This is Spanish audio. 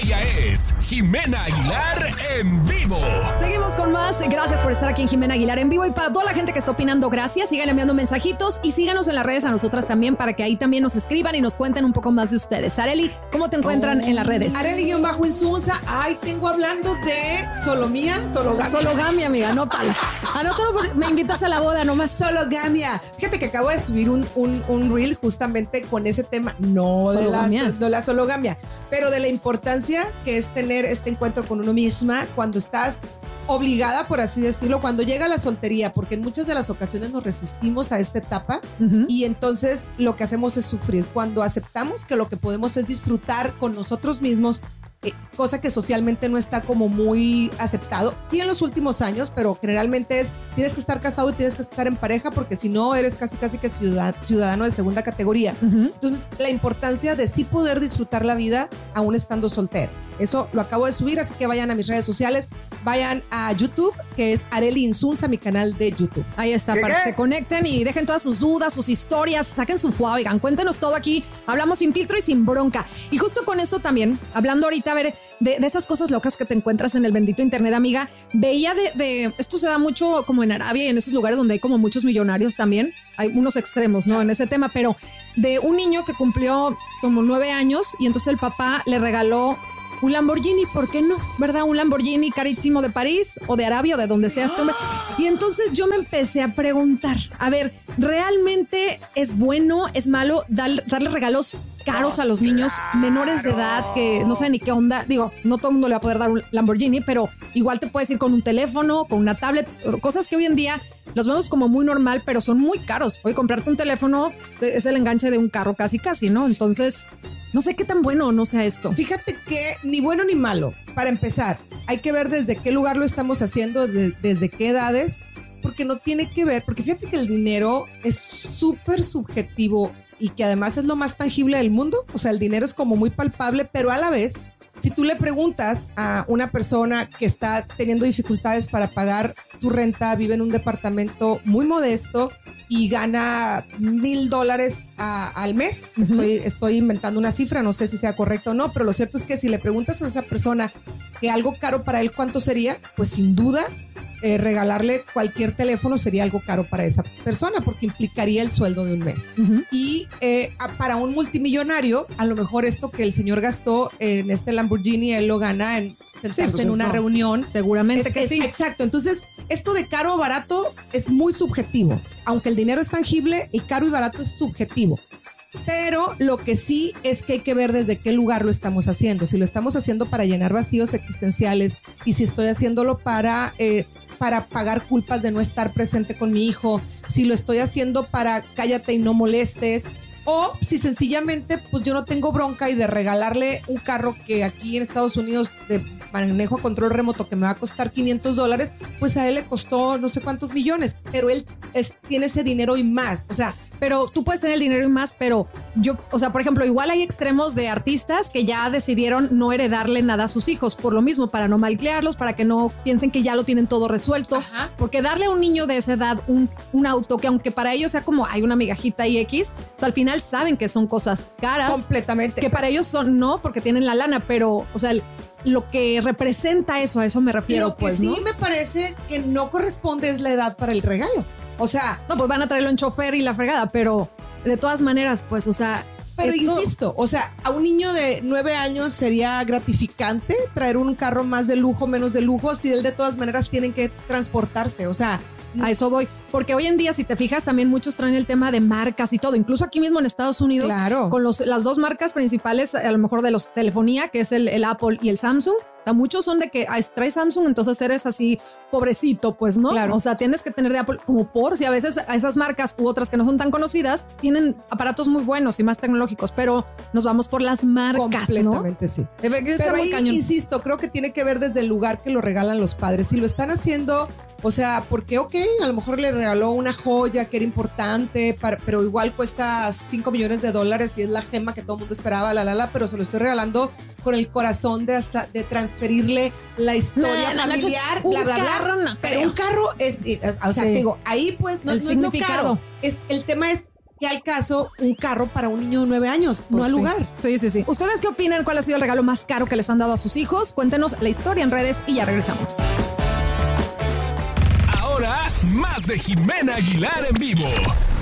Ella es Jimena Aguilar en vivo. Seguimos con más. Gracias por estar aquí en Jimena Aguilar en vivo. Y para toda la gente que está opinando, gracias. Sigan enviando mensajitos y síganos en las redes a nosotras también para que ahí también nos escriban y nos cuenten un poco más de ustedes. Areli, ¿cómo te encuentran en las redes? Areli-Insunza. Ay, tengo hablando de solomía, sologamia. Sologamia, amiga, anótalo. Anótalo, me invitas a la boda nomás. Sologamia. Fíjate que acabo de subir un reel justamente con ese tema. No de la sologamia, pero de la importancia que es tener este encuentro con uno misma cuando estás obligada, por así decirlo, cuando llega la soltería, porque en muchas de las ocasiones nos resistimos a esta etapa y entonces lo que hacemos es sufrir. Cuando aceptamos que lo que podemos es disfrutar con nosotros mismos, cosa que socialmente no está como muy aceptado, sí en los últimos años, pero generalmente tienes que estar casado y tienes que estar en pareja porque si no eres casi que ciudadano de segunda categoría. Entonces la importancia de sí poder disfrutar la vida aún estando soltero, eso lo acabo de subir, así que vayan a mis redes sociales, vayan a YouTube, que es Areli Insunza, mi canal de YouTube. Ahí está, para que se conecten y dejen todas sus dudas, sus historias, saquen su fuá, oigan, cuéntenos todo aquí, hablamos sin filtro y sin bronca. Y justo con eso también, hablando ahorita, a ver, de esas cosas locas que te encuentras en el bendito internet, amiga, veía esto se da mucho como en Arabia y en esos lugares donde hay como muchos millonarios también, hay unos extremos, ¿no? En ese tema, pero de un niño que cumplió como 9 años y entonces el papá le regaló un Lamborghini, ¿por qué no? ¿Verdad? Un Lamborghini carísimo de París o de Arabia o de donde sea este hombre. Y entonces yo me empecé a preguntar, a ver, ¿realmente es bueno, es malo darle regalos caros a los niños menores de edad que no saben ni qué onda? Digo, no todo el mundo le va a poder dar un Lamborghini, pero igual te puedes ir con un teléfono, con una tablet, cosas que hoy en día los vemos como muy normal, pero son muy caros. Hoy comprarte un teléfono es el enganche de un carro casi, ¿no? Entonces, no sé qué tan bueno o no sea esto. Fíjate que ni bueno ni malo. Para empezar, hay que ver desde qué lugar lo estamos haciendo, desde qué edades, porque no tiene que ver, porque fíjate que el dinero es súper subjetivo y que además es lo más tangible del mundo. O sea, el dinero es como muy palpable, pero a la vez, si tú le preguntas a una persona que está teniendo dificultades para pagar su renta, vive en un departamento muy modesto y gana $1,000 al mes, estoy inventando una cifra, no sé si sea correcta o no, pero lo cierto es que si le preguntas a esa persona que algo caro para él, ¿cuánto sería? Pues sin duda, regalarle cualquier teléfono sería algo caro para esa persona porque implicaría el sueldo de un mes. Y para un multimillonario, a lo mejor esto que el señor gastó en este Lamborghini, él lo gana en sentarse en una reunión. Seguramente que sí. Exacto. Entonces, esto de caro o barato es muy subjetivo. Aunque el dinero es tangible, el caro y barato es subjetivo. Pero lo que sí es que hay que ver desde qué lugar lo estamos haciendo. Si lo estamos haciendo para llenar vacíos existenciales y si estoy haciéndolo para pagar culpas de no estar presente con mi hijo, si lo estoy haciendo para cállate y no molestes, o si sencillamente pues yo no tengo bronca y de regalarle un carro que aquí en Estados Unidos de manejo a control remoto que me va a costar $500, pues a él le costó no sé cuántos millones, pero él tiene ese dinero y más. O sea, pero tú puedes tener el dinero y más, pero yo, o sea, por ejemplo, igual hay extremos de artistas que ya decidieron no heredarle nada a sus hijos por lo mismo, para no malcriarlos, para que no piensen que ya lo tienen todo resuelto. Ajá. Porque darle a un niño de esa edad un auto que aunque para ellos sea como hay una migajita y X, o sea, al final saben que son cosas caras. Completamente. Que para ellos son no, porque tienen la lana, pero, o sea, lo que representa eso, a eso me refiero. Lo que pues, sí, ¿no? Me parece que no corresponde es la edad para el regalo. O sea, no, pues van a traerlo en chofer y la fregada, pero de todas maneras, pues, o sea. Pero insisto, o sea, a un niño de 9 años sería gratificante traer un carro más de lujo, menos de lujo, si él de todas maneras tienen que transportarse, o sea. A eso voy, porque hoy en día, si te fijas, también muchos traen el tema de marcas y todo, incluso aquí mismo en Estados Unidos, claro, con las dos marcas principales, a lo mejor de los telefonía, que es el Apple y el Samsung. O sea, muchos son de que traes Samsung, entonces eres así pobrecito, pues, ¿no? Claro. O sea, tienes que tener de Apple como si a veces a esas marcas u otras que no son tan conocidas tienen aparatos muy buenos y más tecnológicos, pero nos vamos por las marcas, completamente, ¿no? Sí. Pero ahí, insisto, creo que tiene que ver desde el lugar que lo regalan los padres. Si lo están haciendo, o sea, porque a lo mejor le regaló una joya que era importante, pero igual cuesta $5 millones y es la gema que todo el mundo esperaba, pero se lo estoy regalando con el corazón de transferirle la historia familiar, bla, bla, bla. No, pero un carro es, o sea, te digo, ahí pues no es lo caro. El tema es ¿qué al caso un carro para un niño de 9 años? Pues no al sí. lugar. Sí. ¿Ustedes qué opinan? ¿Cuál ha sido el regalo más caro que les han dado a sus hijos? Cuéntenos la historia en redes y ya regresamos. Ahora, más de Jimena Aguilar en vivo.